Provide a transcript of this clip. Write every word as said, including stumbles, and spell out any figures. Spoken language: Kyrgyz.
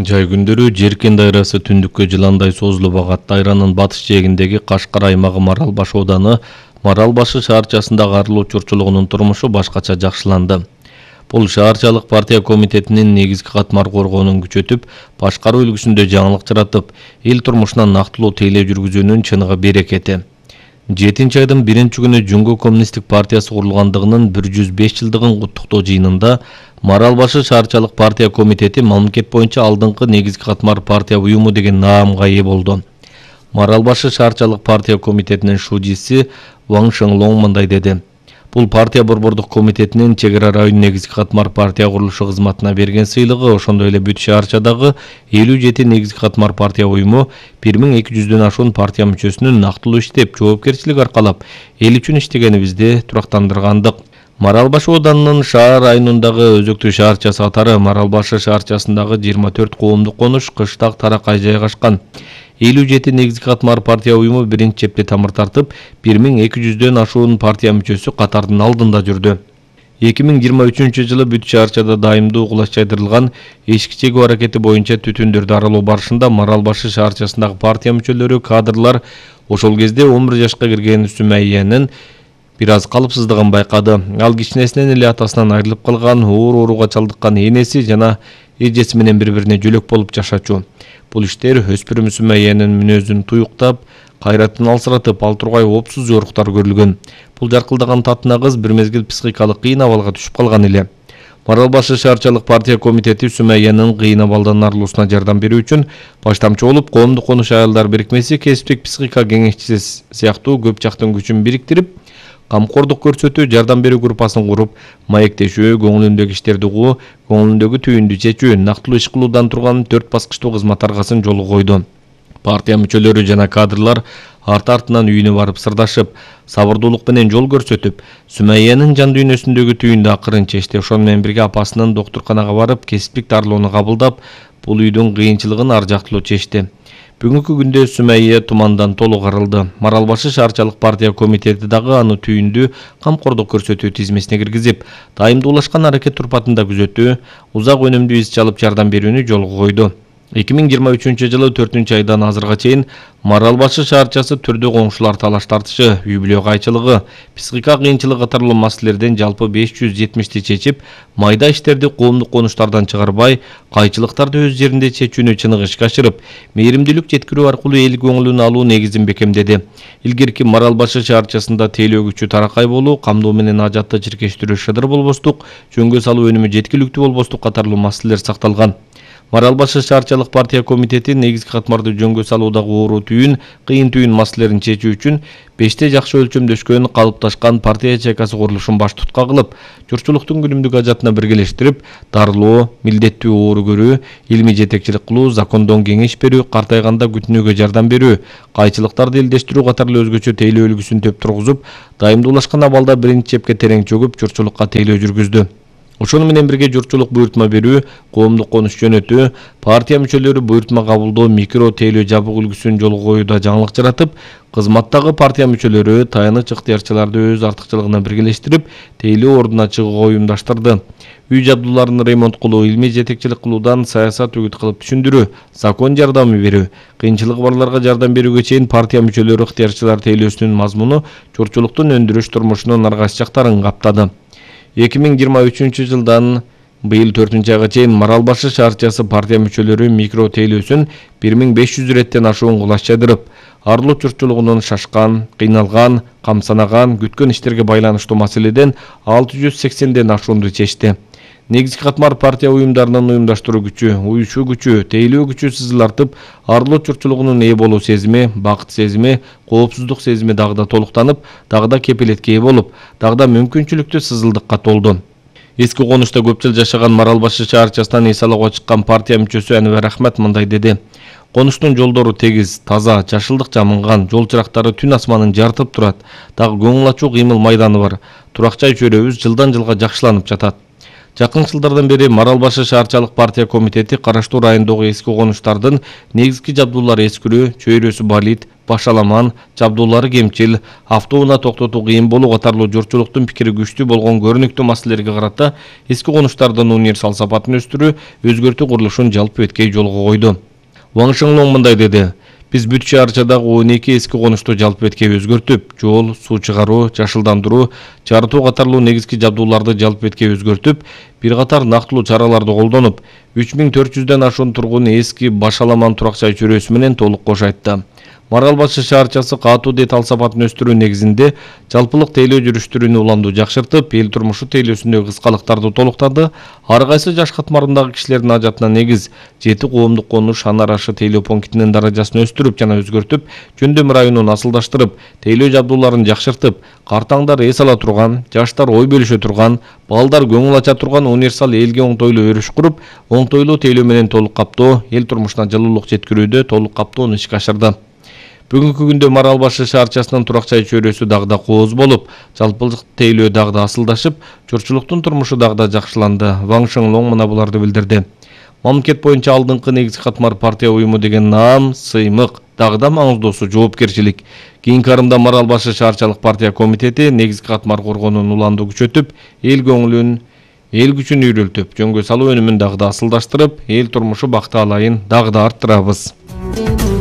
Жай күндөрү Жеркен дайрасы түндүккө жыландай созулуп агат. Дайранын батыш жээгиндеги Кашкар аймагы Марал Баш ооданы Марал Башы шаарчасындагы арылуу чурчулугунун турмушу башкача жакшыланды. Бул шаарчалык партия комитетинин негизги катмар коргоонун күчөтүп, башкаруу үлгүсүндө жаңылык жаратып, эл турмушуна нактылуу тейлөө жүргүзүүнүн чыныгы берекети. жетинчи айдын биринчи күнү Жөнгө коммунисттик партиясы курулгандыгынын бир жүз беш жылдыгын куттуктоо жыйынында Марал Башы шаарчалык партия комитети мамлекет боюнча алдыңкы негизги катмар партия уюму деген наамга ээ болду. Марал Башы шаарчалык партия комитетинин шужиси Ваң Шыңлоң мындай деди: Бул партия борбордук комитетинин чек ара район негизги катмар партия курулушу кызматына берген сыйлыгы, ошондой эле бүт шаарчадагы элүү жети негизги катмар партия уюму бир миң эки жүздөн ашуун партия мүчөсүнүн нактылуу иштеп, жоопкерчилик аркалап, эл үчүн иштегенибизди турактандыргандык. Марал Башы оодунун шаар районундагы өзөктүү шаарчасы катары Марал Башы шаарчасындагы жыйырма төрт коомдук конуш кыштак таракай жайгашкан. элүү жети негизги катмар партия уюму биринчи чепте тамыр тартып, бир миң эки жүздөн ашуун партия мүчөсү катардын алдында жүрдү. эки миң жыйырма үчүнчү жылы бүт шаарчада дайымдуу кулач жайдырылган эшик чегүү аракети боюнча түтүндөрдү аралоо барышында Марал Башы шаарчасындагы партия мүчөлөрү, кадрлар ошол кезде он бир жашка кирген Сүмәйянын бир аз калыпсыздыгын байкады. Ал кичинесинен эле атасынан айрылып калган, оор ооруга чалдыккан энеси жана эжеси менен бири-бирине жөлөк болуп жашачу. Бул иштер өспүрүм Сүмәйянын мүнөзүн туюктап, кайратын алсыратып, ал тургай опсуз жоруктар көрүлгөн. Бул жаркылдаган татына кыз бир мезгил психикалык кыйын абалга түшүп калган эле. Марал Башы шаарчалык партия комитети Сүмәйянын кыйын абалдан арылуусуна жардам берүү үчүн баштамчы болуп, коомдук конуш аялдар бирикмеси, кесиптик психика кеңешчиси сыяктуу көп жактын күчүн бириктирип, камкордук көрсөтүү, жардам берүү группасын куруп, маектешүү, көңүлүндөгү иштерди угуу, көңүлүндөгү түйүндү чечүү, нактылуу иш кылуудан турган төрт баскычтуу кызмат аргасын жолго койду. Партия мүчөлөрү жана кадрлар арты-артынан үйүнө барып сырдашып, сабырдуулук менен жол көрсөтүп, Сүмәйянын жан дүйнөсүндөгү түйүндү акырын чечти. Ошону менен бирге апасынын доктурканага барып, кесиптик дарылоону кабылдап, бул үйдүн кыйынчылыгын ар жактылуу чечти. Бүгүнкү күндө Сүмәйя тумандан толук арылды. Марал Башы шаарчалык партия комитети дагы аны түйүндү камкордук көрсөтүү тизмесине киргизип, дайымдуулашкан аракет турпатында күзөтүү, узак өнүмдүү иш чалып жардам берүүнү жолго койду. эки миң жыйырма үчүнчү жылы төртүнчү айдан азырга чейин Марал Башы шаарчасы түрдө коңшулар талаш тартышы, үй бүлө кайчылыгы, психика кыйынчылыгы катарлуу маселелерден жалпы беш жүз жетимишти чечип, майда иштерди коомдук конуштардан чыгарбай, кайчылыктарды өз жеринде чечүүнү чыныгы ишке ашырып, мээримдүүлүк жеткирүү аркылуу эл көңүлүн алуу негизин бекемдеди. Илгерки Марал Башы шаарчасында тейлөө күчү таракай болуу, камдоо менен ажатты чиркештирүү шыдыр болбостук, жөнгө салуу өнүмү жеткиликтүү болбостук катарлуу маселелер сакталган. Марал Башы шаарчалык партия комитети негизги катмарды жөнгө салуудагы оору түйүн, кыйын түйүн маселелерин чечүү үчүн беште жакшы өлчөмдөшкөн, калыпташкан партия ячейкасы курулушун баш tutка кылып, журтчулуктун күнүмдүк ажатына биргелештирип, дарылоо, милдеттүү оору көрүү, илмий жетекчилик кылуу, закондон кеңеш берүү, картайганда күтүнүүгө жардам берүү, кайчылыктарды элдештирүү катарлуу өзгөчө тейлөө үлгүсүн төп тургузуп, дайымдуулашкан абалда биринчи чепке терең чөгүп, журтчулукка тейлөө жүргүздү. Ошону менен бирге журтчулук буйртма берүү, коомдук конуш жөнөтүү, партия мүчөлөрү буйртма кабылдоо, микро тейлөө жабык үлгүсүн жолго коюуда жаңылык жаратып, кызматтагы партия мүчөлөрү таяныч ыктыярчыларды өз артыкчылыгына биргелештирип, тейлөө ордуна чыгууга уюмдаштырды. Үй жабдууларын ремонт кылуу, илмий жетекчилик кылуудан саясат үгүт кылып түшүндүрүү, закон жардамы берүү, кыйынчылыгы барларга жардам берүүгө чейин партия мүчөлөрү ыктыярчылар тейлөөсүнүн мазмуну журтчулуктун өндүрүш турмушунун аргасыз жактарын каптады. эки миң жыйырма үчүнчү жылдан быйыл төртүнчү айга чейин Марал Башы шаарчасы партия мүчөлөрү микро тейлөөсүн бир миң беш жүз иреттен ашуун кулач жайдырып, арылуу журтчулугунун шашкан, кыйналган, камсанаган, күткөн иштерге байланыштуу маселеден алты жүз сексенден ашуунду чечти. Негизги катмар партия уюмдарынын уюмдаштыруу күчү, уюшуу күчү, тейлөө күчү сызылартып, арылуу журтчулугунун ээ болуу сезими, бакыт сезими, коопсуздук сезими дагы да толуктанып, дагы да кепилетке ээ болуп, дагы да мүмкүнчүлүктүү сызылдыкка толду. Эски конушта көп жыл жашаган Марал Башы шаарчасынан эс алууга чыккан партия мүчөсү Анвар Ахмет мындай деди: Конуштун жолдору тегиз, таза, жашылдык жамынган, жол чырактары түн асманын жарытып турат, дагы көңүл ачуу кыймыл майданы бар. Турак жай чөйрөбүз жылдан жылга жакшыланып жатат. Жакын жылдардан бери Марал Башы шаарчалык партия комитети караштуу райондогу эски конуштардын негизги жабдуулары эскирүү, чөйрөсү балит, башаламан, жабдуулары кемчил, автоунаа токтотуу кыйын болуу катарлуу журтчулуктун пикири күчтүү болгон көрүнүктүү маселелерге карата эски конуштардын универсал сапатын өстүрүү, өзгөртүү курулушун жалпы эткей жолго койду. Ваң Шыңлоң мындай деди: Биз бүт шаарчадагы он эки эски конушту жалпы эткей өзгөртүп, жол, суу чыгаруу, жашылдандыруу, жарытуу катарлуу негизги жабдууларды жалпы эткей өзгөртүп, бир катар нактылуу чараларды колдонуп, үч миң төрт жүздөн ашуун тургун эски Башаламан турак жай чөйрөсү менен толук кош айтты. Марал Башы шаарчасы катуу деталь сапатын өстүрүү негизинде жалпылык тейлөө жүрүштөрүнү уламдуу жакшыртып, эл турмушу тейлөөсүндөгү кыскалыктарды толуктады. Ар кайсы жаш катмарындагы кишилердин ажатына негиз жети коомдук конуш ан арашы тейлөө пунктинин даражасын өстүрүп жана өзгөртүп, жөндөм районун асылдаштырып, тейлөө жабдууларын жакшыртып, картаңдар эс ала турган, жаштар ой бөлүшө турган, балдар көңүл ача турган универсал элге оңтойлуу өрүш куруп, оңтойлуу тейлөө менен толук каптоо, эл турмушуна жылуулук жеткирүүдө толук каптоону ишке ашырды. Бүгүнкү күндө Марал Башы шаарчасынын турак жай чөйрөсү дагы да кооз болуп, жалпылык тейлөө дагы да асылдашып, журтчулуктун турмушу дагы да жакшыланды. Ваң Шыңлоң мына буларды билдирди. Мамлекет боюнча алдыңкы негизги катмар партия уюму деген наам, сыймык, дагы да маңыздуусу жоопкерчилик. Кийинки арымда Марал Башы шаарчалык партия комитети негизги катмар коргоонун уланды күчөтүп, эл көңүлүн, эл күчүн үйрөлтүп, жөнгө салуу өнүмүн дагы да асылдаштырып, эл турмушу бакталайын дагы да арттырабыз.